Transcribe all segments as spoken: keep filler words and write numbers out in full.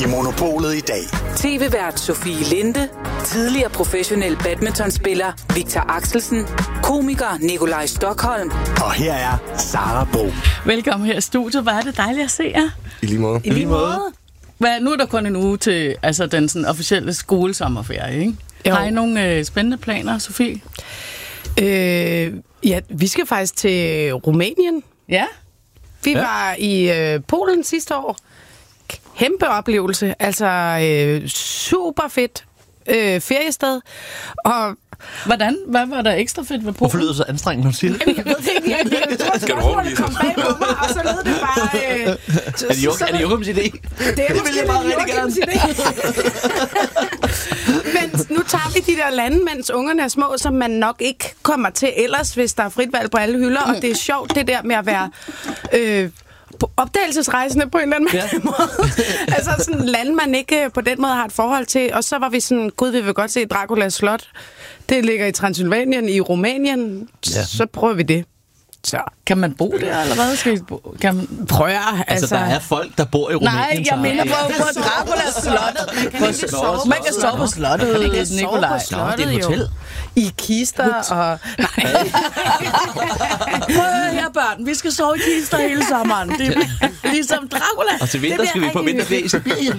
i Monopolet i dag. T V-vært Sofie Linde, tidligere professionel badmintonspiller Victor Axelsen, komiker Nikolaj Stockholm. Og her er Sara Bro. Velkommen her i studiet. Hvor er det dejligt at se jer. I lige måde. I lige måde. Hvad, nu er der kun en uge til altså, den sådan, officielle skolesommerferie, ikke? Jo. Har I nogle øh, spændende planer, Sofie? Øh, ja, vi skal faktisk til Rumænien. Ja. Vi ja. var i øh, Polen sidste år. Kæmpe oplevelse. Altså øh, super fedt øh, feriested. Og hvordan? Hvad var der ekstra fedt ved Polen? Hvorfor lyder det så anstrengende, når du siger det? Jeg ved det ikke. Jeg, jeg, jeg tror, spørgsmålet kom bag på mig, og så lød det bare... Øh, så, er det jo, er det Joachim's idé? Det er måske lidt Joachim's idé. Men nu tager vi de der lande, mens ungerne er små, som man nok ikke kommer til ellers, hvis der er frit valg på alle hylder. Og det er sjovt, det der med at være... Øh, opdagelsesrejsende på en eller anden ja. måde. Altså sådan en land, man ikke på den måde har et forhold til. Og så var vi sådan, gud, vi vil godt se Draculas slot. Det ligger i Transylvanien, i Rumænien. Ja. Så prøver vi det. Så. Kan man bo der, eller hvad? Skal I bo? Kan man... Prøv at, altså, altså... der er folk, der bor i Rumænien. Nej, jeg mener på, på Draculas slottet. Man kan ikke sove, man kan sove på slottet, man kan Nikolaj. Nå, det er et hotel. I kister og... Nej. Prøv her, børn. Vi skal sove i kister hele sommeren. Det er ligesom Dracula. Og til vinter skal vi på vinterferie i Sibirien.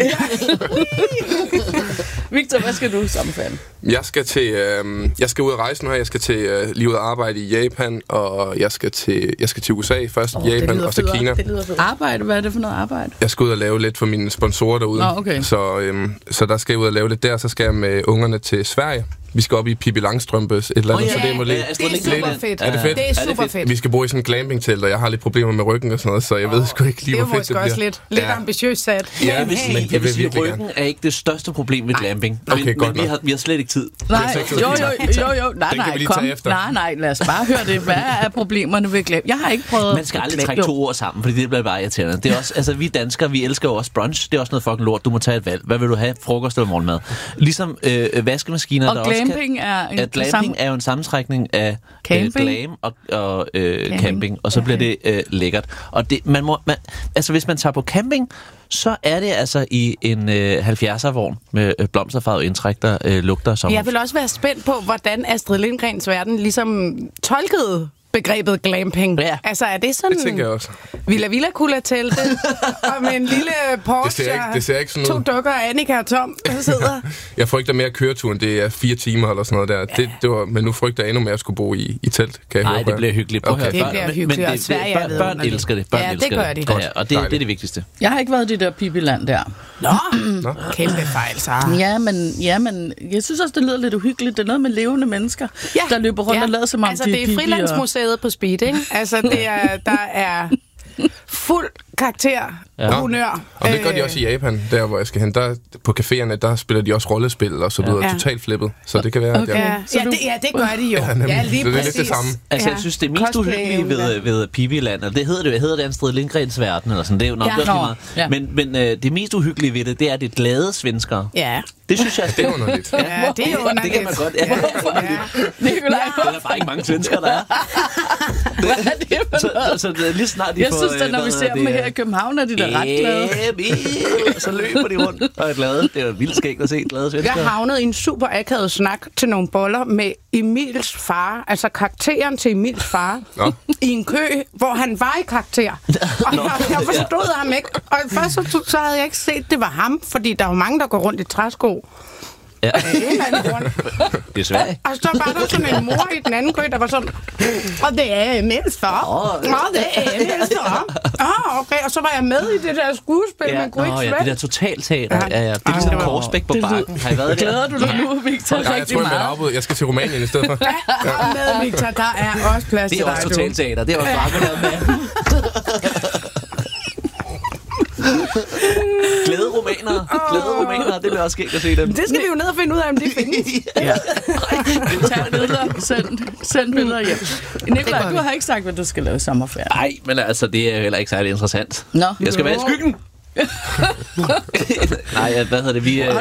Victor, hvad skal du sommerferien? Jeg skal til, øh, jeg skal ud og rejse nu her. Jeg skal til øh, lige ud og arbejde i Japan, og jeg skal til, jeg skal til U S A først, oh, Japan og så Kina. Arbejde? Hvad er det for noget arbejde? Jeg skal ud og lave lidt for mine sponsorer derude. Nå, okay. Så, øh, så der skal jeg ud og lave lidt der, så skal jeg med ungerne til Sverige. Vi skal op i Pippi Langstrømpes et eller andet, oh, ja, så det må ja, det er super fedt. Er det fedt? Det er super fedt. Vi skal bo i sådan en glampingtelt, og jeg har lidt problemer med ryggen og sådan noget, så jeg oh, ved sgu ikke lige, hvor fedt det bliver. Det er måske også lidt, lidt ja. ambitiøst sat. Ja, jeg vil sige, men jeg vil sige, ryggen er ikke det største problem ved glamping. Okay, men, godt men vi har, vi har slet ikke tid. Nej, jo, jo, jo, jo. Nej, nej, kom. Nej, nej, lad os bare høre det. Hvad er problemerne ved glamping? Jeg har ikke prøvet... Man skal aldrig trække to ord sammen, fordi det bliver bare irriterende. Det er også, altså, vi danskere, vi elsker jo også brunch. Det er også noget fucking lort. Du må tage et valg. Hvad vil du have? Frokost eller morgenmad? Ligesom øh, vaskemaskiner, og der glamping også er... At glamping er jo en sammentrækning af øh, glam og, og øh, camping. camping, og så okay. bliver det øh, lækkert. Og det, man må, man, altså hvis man tager på camping, så er det altså i en øh, halvfjerdser-vogn med øh, blomsterfarvet indtræk, der øh, lugter som... Jeg vil også være spændt på, hvordan Astrid Lindgrens verden ligesom tolkede begrebet glamping. Ja. Altså, er det sådan... Det tænker jeg også. Villa Villa Kula-telte, og med en lille Porsche, det ser ikke, det ser ikke sådan to noget. dukker, Annika og Tom, der sidder... Jeg frygter mere køreturen, det er fire timer eller sådan noget der. Ja. Det, det var, men nu frygter jeg endnu mere at skulle bo i, i telt, kan jeg Nej, høre. det bliver hyggeligt. Okay. Det bliver hyggeligt, men, men og det, Sverige børn, børn elsker det. Børn ja, elsker det gør de. Ja, og det, det er det vigtigste. Jeg har ikke været i det der Pippi-land der. Nå, Nå. Kæmpe fejl, så. Ja, men, ja, men jeg synes også, det lyder lidt uhyggeligt. Det er noget med levende mennesker, ja. der løber rundt ja. og lader som om altså, de er det er Frilandsmuseet på speed, ikke? Altså, det er, der er fuld karakter, ja. honør. Og det gør de også i Japan, der hvor jeg skal hen. Der, på caféerne, der spiller de også rollespil og så videre. Ja. Totalt flippet. Så det kan være... Okay. Ja. Så Ja, du... det, ja, det gør de jo. Ja, nemlig. Ja, lige det er præcis. lidt det samme. Altså, ja. jeg synes, det er mest uhyggelige ved, ved Pippi-land, og det hedder det, hedder det Astrid Lindgrens verden, eller sådan. Det er jo nok ja. også meget. Ja. Men, men øh, det mest uhyggelige ved det, det er det glade svenskere. Ja. Det synes jeg, det er underligt. Ja, det er underligt. Det kan man godt. Ja. Ja. Nikolaj, ja. Der er bare ikke mange svenskere, der er. Hvad er det for så, noget? så, så lige snart de jeg får... synes, at når vi ser dem her i København, er de da ret glade. Ja, så løber de rundt og er glade. Det er jo vildt skægt at se glade svenskere. Jeg havnede i en super akavet snak til nogle boller med Emils far, altså karakteren til Emils far, Nå. i en kø, hvor han var i karakter. Og jeg, jeg forstod ham ikke. Og først så, så havde jeg ikke set, at det var ham, fordi der er jo mange, der går rundt i træsko. Ja. Det er svært. Og så var der sådan en mor i den anden kø, der var sådan, og det er Emils far. Åh, oh, det er Emils far. Åh, oh, okay. Og så var jeg med i det der skuespil, ja, men kunne ikke ja, svært. det der totalteater. Ja, ja. Det er ligesom Korsbæk på bakken. Har I været der? Glæder du dig nu, Victor, ja, jeg tror, jeg er afbud. Jeg skal til Rumænien i stedet for. Ja, ja. Med, Victor. Der er også plads til dig. Det er også totalteater. Det er også bare med. Glæde rumænere. Glæde rumænere. Det bliver også skægt at se dem. Det skal vi jo ned og finde ud af, om de findes. Ja. Tag billeder. Send, send billeder hjem. Nikolaj, du har ikke sagt, hvad du skal lave i sommerferien. Nej, men altså, det er heller ikke særlig interessant. Nå. Jeg skal være i skyggen. Nej, hvad hedder det? Vi, har